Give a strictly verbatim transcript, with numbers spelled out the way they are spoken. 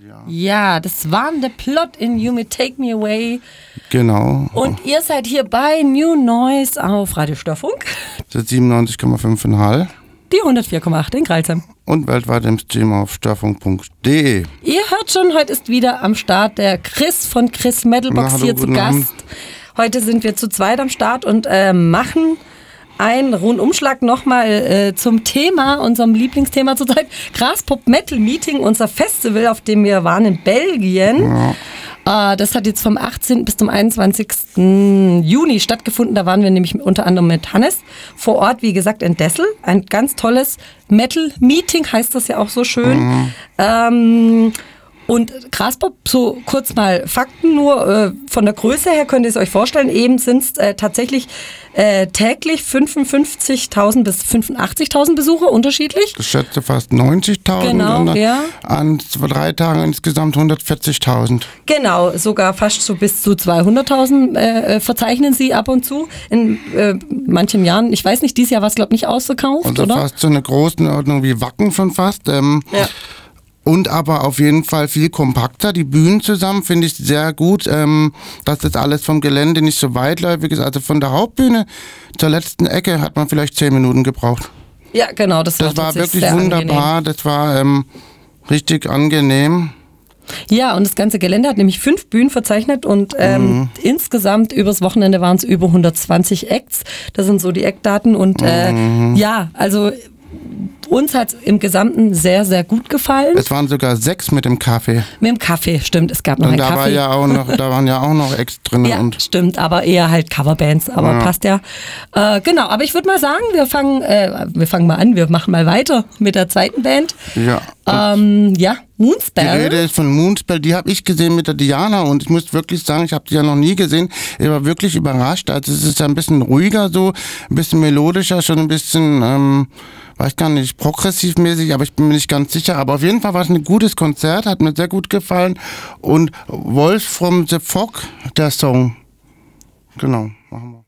ja. Ja, das war The Plot in You May Take Me Away. Genau. Und ihr seid hier bei New Noise auf Radio Störfunk. Das siebenundneunzig Komma fünf in Hall. Die hundertvier Komma acht in Kreilsheim. Und weltweit im Stream auf störfunk punkt de. Ihr hört schon, heute ist wieder am Start der Chris von Chris Metalbox Na, hallo, hier zu guten Gast. Abend. Heute sind wir zu zweit am Start und äh, machen einen Rundumschlag nochmal äh, zum Thema, unserem Lieblingsthema zurzeit, Graspop Metal Meeting, unser Festival, auf dem wir waren in Belgien. Ja. Äh, das hat jetzt vom achtzehnten bis zum einundzwanzigsten Juni stattgefunden. Da waren wir nämlich unter anderem mit Hannes vor Ort, wie gesagt, in Dessel. Ein ganz tolles Metal Meeting, heißt das ja auch so schön. Mhm. Ähm, Und Graspop, so kurz mal Fakten nur, äh, von der Größe her könnt ihr es euch vorstellen, eben sind es äh, tatsächlich äh, täglich fünfundfünfzigtausend bis fünfundachtzigtausend Besucher, unterschiedlich. Ich schätze fast neunzigtausend. Genau, und ja. An zwei, drei Tagen insgesamt hundertvierzigtausend. Genau, sogar fast so bis zu zweihunderttausend äh, verzeichnen sie ab und zu in äh, manchen Jahren. Ich weiß nicht, dieses Jahr war es glaube ich nicht ausverkauft, Also oder? fast so eine Größenordnung wie Wacken schon fast. Ähm, Ja. Und aber auf jeden Fall viel kompakter. Die Bühnen zusammen finde ich sehr gut, ähm, dass das alles vom Gelände nicht so weitläufig ist. Also von der Hauptbühne zur letzten Ecke hat man vielleicht zehn Minuten gebraucht. Ja, genau, das, Das war, war tatsächlich wirklich sehr wunderbar. angenehm. Das war ähm, richtig angenehm. Ja, und das ganze Gelände hat nämlich fünf Bühnen verzeichnet und ähm, Mhm. insgesamt übers Wochenende waren es über hundertzwanzig Acts. Das sind so die Eckdaten und äh, Mhm. ja, also uns hat es im Gesamten sehr, sehr gut gefallen. Es waren sogar sechs mit dem Kaffee. Mit dem Kaffee, stimmt, es gab noch Und einen da war Kaffee. ja auch noch, da waren ja auch noch Acts drin. Ja, Und stimmt, aber eher halt Coverbands, aber Ja. passt ja. Äh, genau, aber ich würde mal sagen, wir fangen, äh, wir fangen mal an, wir machen mal weiter mit der zweiten Band. ja. Ähm, ja, Die Moonspell. Rede ist von Moonspell, die habe ich gesehen mit der Diana und ich muss wirklich sagen, ich habe die ja noch nie gesehen. Ich war wirklich überrascht. Also es ist ja ein bisschen ruhiger so, ein bisschen melodischer, schon ein bisschen, ähm, weiß gar nicht, progressivmäßig, aber ich bin mir nicht ganz sicher. Aber auf jeden Fall war es ein gutes Konzert, hat mir sehr gut gefallen. Und Wolf from the Fog, der Song. Genau, machen wir.